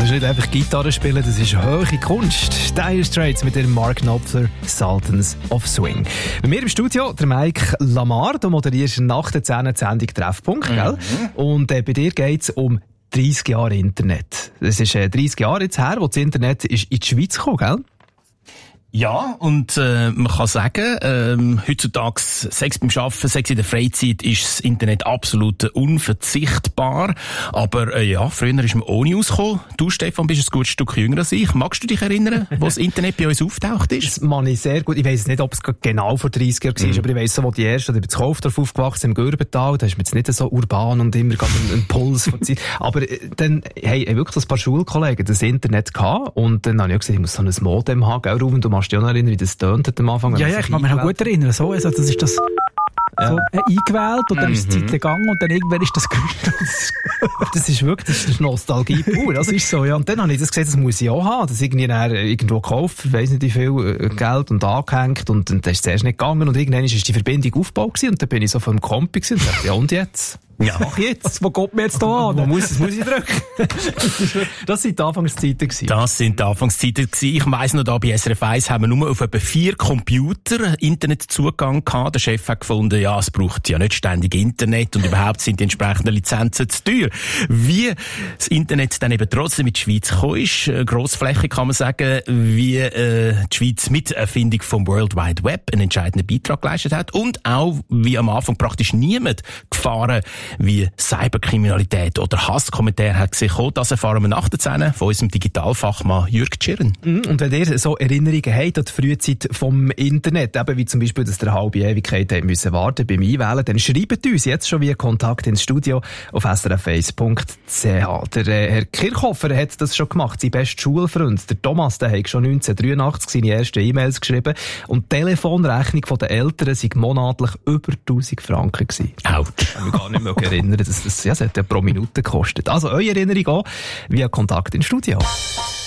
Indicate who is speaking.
Speaker 1: Das ist nicht einfach Gitarre spielen, das ist hohe Kunst. Dire Straits mit dem Mark Knopfler, Sultans of Swing. Bei mir im Studio der Mike Lamar. Du moderierst nach der 10 Sendung Treffpunkt, gell? Und bei dir geht es um 30 Jahre Internet. Es ist 30 Jahre jetzt her, wo das Internet ist in die Schweiz gekommen, gell?
Speaker 2: Ja, und man kann sagen, heutzutage, sei es beim Arbeiten, sei es in der Freizeit, ist das Internet absolut unverzichtbar. Aber ja, früher ist man ohne ausgekommen. Du, Stefan, bist ein gutes Stück jünger als ich. Magst du dich erinnern, wo das Internet bei uns auftaucht ist?
Speaker 1: Das mag ich sehr gut. Ich weiss nicht, ob es genau vor 30 Jahren war, aber ich weiss so, wo die ersten, oder bei Kaufdorf aufgewachsen, im Gürbental, da ist man jetzt nicht so urban und immer gerade ein Puls von Zeit. Aber dann, hey, wirklich ein paar Schulkollegen das Internet gehabt und dann habe ich auch gesagt, ich muss so ein Modem haben, gell, Ruben, du machst dich auch noch erinnern, wie das tönt am Anfang.
Speaker 3: Ja, ich kann mich noch gut erinnern. So, also das ist das so eingewählt und dann ist die Zeit gegangen und dann irgendwann ist das
Speaker 1: Das ist wirklich, das ist Nostalgie pur. Das ist so, ja. Und dann habe ich das gesehen, das muss ich auch haben. Das irgendwie irgendwo gekauft, weiss nicht wie viel Geld und angehängt und dann ist es zuerst nicht gegangen und irgendwann ist die Verbindung aufgebaut gewesen und dann bin ich so vom Kompi gewesen und dachte, ja und jetzt?
Speaker 2: Ja,
Speaker 1: mach jetzt.
Speaker 3: Wo kommt mir jetzt da an?
Speaker 1: Wo muss ich drücken? Das sind die Anfangszeiten gewesen.
Speaker 2: Das sind die Anfangszeiten gewesen. Ich weiss noch, da bei SRF 1 haben wir nur auf etwa 4 Computer Internetzugang gehabt. Der Chef hat gefunden, ja, es braucht ja nicht ständig Internet und überhaupt sind die entsprechenden Lizenzen zu teuer. Wie das Internet dann eben trotzdem in die Schweiz gekommen ist, grossflächig kann man sagen, wie die Schweiz mit der Erfindung vom World Wide Web einen entscheidenden Beitrag geleistet hat und auch wie am Anfang praktisch niemand Gefahren wie Cyberkriminalität oder Hasskommentare hat gesehen. Das erfahren wir nach der 10 von unserem Digitalfachmann Jürg Tschirren.
Speaker 1: Und wenn ihr so Erinnerungen habt an die Frühzeit vom Internet, eben wie zum Beispiel, dass ihr eine halbe Ewigkeit müssen warten beim Einwählen, dann schreibt uns jetzt schon via Kontakt ins Studio auf srf1.ch. Der Herr Kirchhofer hat das schon gemacht, sein bester Schulfreund. Der Thomas, der hat schon 1983 seine ersten E-Mails geschrieben und die Telefonrechnung der Eltern sei monatlich über 1000 Franken gewesen.
Speaker 2: Autsch.
Speaker 1: Ich kann mich gar nicht mehr erinnern, das hat ja pro Minute gekostet. Also eure Erinnerung auch via Kontakt ins Studio.